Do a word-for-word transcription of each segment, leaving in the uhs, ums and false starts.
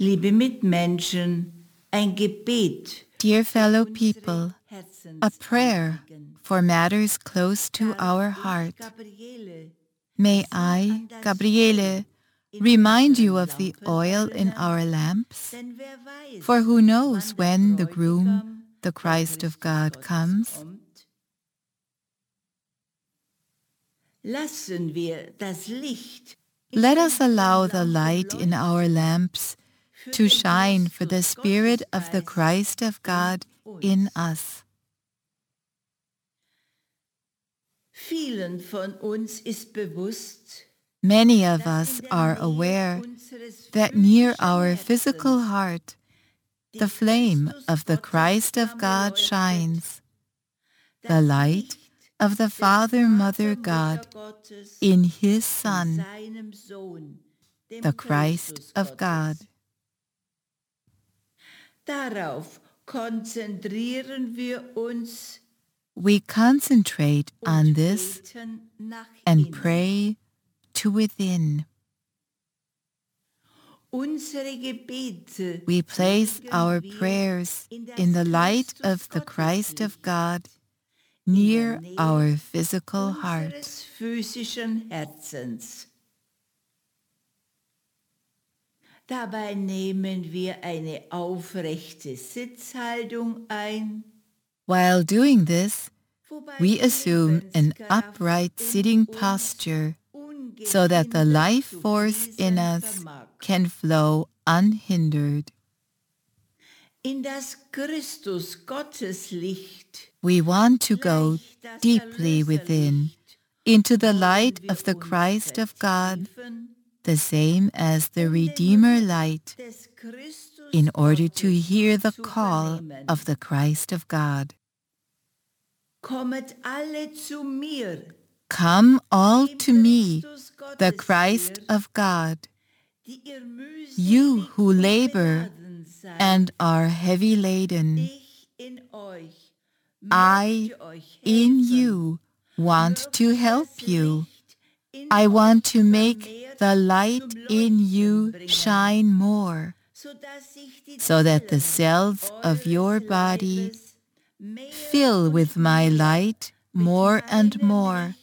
Liebe Mitmenschen, ein Gebet. Dear fellow people, a prayer for matters close to our heart. May I, Gabriele, remind you of the oil in our lamps? For who knows when the groom, the Christ of God, comes? Lassen wir das Licht Let us allow the light in our lamps to shine for the Spirit of the Christ of God in us. Vielen von uns ist bewusst, Many of us are aware that near our physical heart, the flame of the Christ of God shines, the light of the Father, Mother, God in His Son, the Christ of God. Darauf konzentrieren wir uns We concentrate on this and pray to within. We place our prayers in the light of the Christ of God near our physical heart. Dabei nehmen wir eine aufrechte Sitzhaltung ein. While doing this, we assume an upright sitting posture so that the life force in us can flow unhindered. In das Christus Gotteslicht. We want to go deeply within, into the light of the Christ of God, the same as the Redeemer light, in order to hear the call of the Christ of God. Kommet alle zu mir, Come all to me, the Christ of God, you who labor and are heavy laden. I, in you, want to help you. I want to make the light in you shine more, so that the cells of your body fill with my light more and more,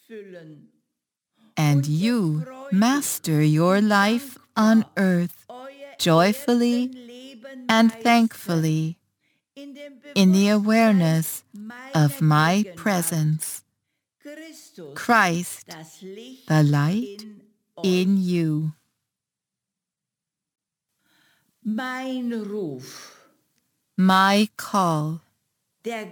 and you master your life on earth joyfully and thankfully in the awareness of my presence, Christ, the light in you. Mein Ruf, my call, der